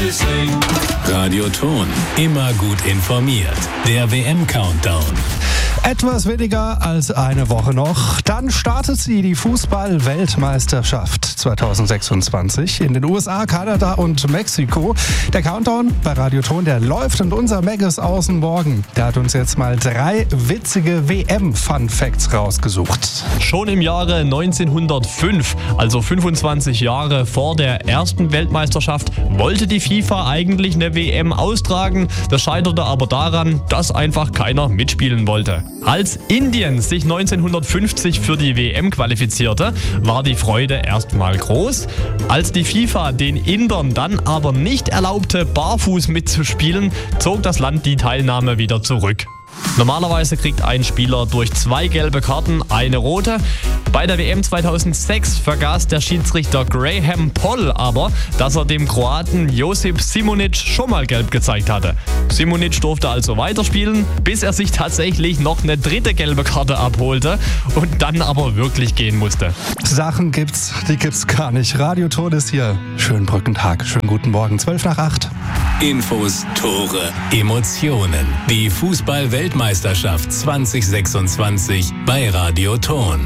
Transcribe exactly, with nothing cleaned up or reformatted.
Radio Ton, immer gut informiert. Der W M-Countdown. Etwas weniger als eine Woche noch, dann startet sie, die Fußball-Weltmeisterschaft zwanzig sechsundzwanzig in den U S A, Kanada und Mexiko. Der Countdown bei Radio Ton, der läuft, und unser Megges außen morgen, der hat uns jetzt mal drei witzige W M-Fun-Facts rausgesucht. Schon im Jahre neunzehnhundertfünf, also fünfundzwanzig Jahre vor der ersten Weltmeisterschaft, wollte die FIFA eigentlich eine W M austragen. Das scheiterte aber daran, dass einfach keiner mitspielen wollte. Als Indien sich neunzehnhundertfünfzig für die W M qualifizierte, war die Freude erstmal groß. Als die FIFA den Indern dann aber nicht erlaubte, barfuß mitzuspielen, zog das Land die Teilnahme wieder zurück. Normalerweise kriegt ein Spieler durch zwei gelbe Karten eine rote. Bei der W M zweitausendsechs vergaß der Schiedsrichter Graham Poll aber, dass er dem Kroaten Josip Simonic schon mal gelb gezeigt hatte. Simonic durfte also weiterspielen, bis er sich tatsächlich noch eine dritte gelbe Karte abholte und dann aber wirklich gehen musste. Sachen gibt's, die gibt's gar nicht. Radio Ton ist hier. Schönen Brückentag, schönen guten Morgen, zwölf nach acht. Infos, Tore, Emotionen. Die Fußball-Weltmeisterschaft zwanzig sechsundzwanzig bei Radio Ton.